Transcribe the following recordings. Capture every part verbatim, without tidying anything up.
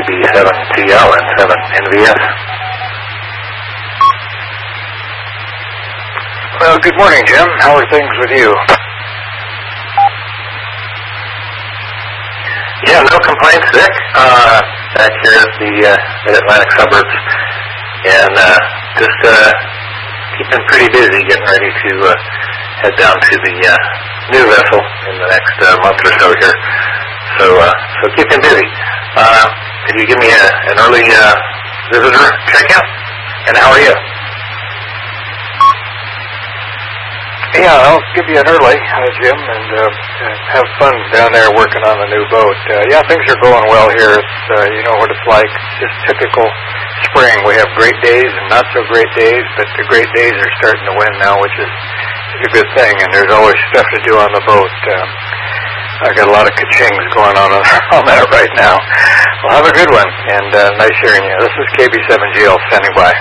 B seven G L and seven N V S. Well, good morning, Jim. How are things with you? Yeah, no complaints, Vic. Uh, back here at the uh, Mid-Atlantic suburbs, and uh, just uh, keeping pretty busy, getting ready to uh, head down to the uh, new vessel in the next uh, month or so here. So, uh, so keeping busy. Uh, could you give me a, an early uh, visitor checkout? And how are you? Yeah, I'll give you an early, uh, Jim, and uh, have fun down there working on the new boat. Uh, yeah, things are going well here. It's, uh, you know what it's like, just typical spring. We have great days and not so great days, but the great days are starting to win now, which is, is a good thing, and there's always stuff to do on the boat. Um, I got a lot of ka-chings going on on that right now. Well, have a good one, and uh, nice hearing you. This is K B seven G L standing by.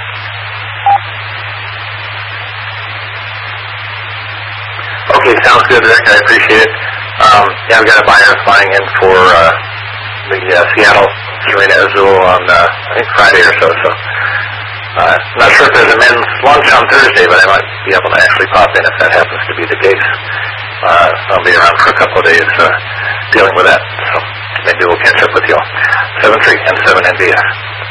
Okay, sounds good, Rick. I appreciate it. Um, yeah, I've got a buyer flying in for uh, the uh, Seattle Serena Azul on, uh, I think, Friday or so. So, uh, not sure if there's a men's lunch on Thursday, but I might be able to actually pop in if that happens to be the case. Uh, I'll be around for a couple of days uh, dealing with that. So maybe we'll catch up with you all. seven three and seven N V S.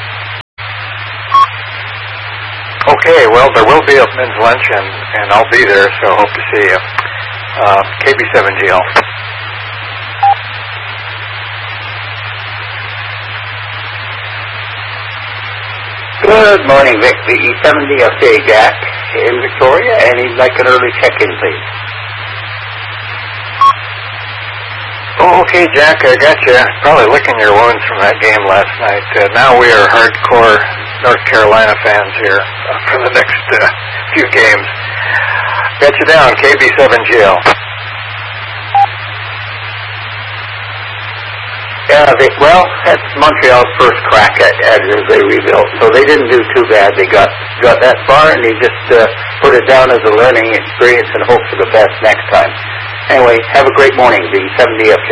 Okay, well, there will be a men's lunch, and, and I'll be there, so hope to see you. Uh, K B seven G L. Good morning, Vic. The E seventy F J Jack in Victoria, and he'd like an early check-in, please. Oh, okay, Jack, I got you. Probably licking your wounds from that game last night. Uh, now we are hardcore North Carolina fans here uh, for the next uh, few games. Got you down, K B seven G L. Yeah, Vic, well, that's Montreal's first crack at, at it as they rebuilt, so they didn't do too bad. They got got that far, and they just uh, put it down as a learning experience and hope for the best next time. Anyway, have a great morning, the seventy F J.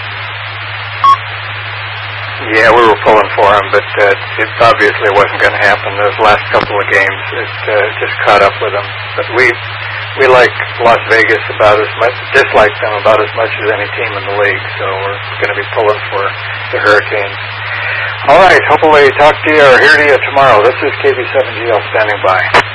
Yeah, we were pulling for him, but uh, it obviously wasn't going to happen. Those last couple of games, it uh, just caught up with them. But we we like Las Vegas about as much, dislike them about as much as any team in the league. So we're going to be pulling for the Hurricanes. All right, hopefully talk to you or hear to you tomorrow. This is K B seven G L standing by.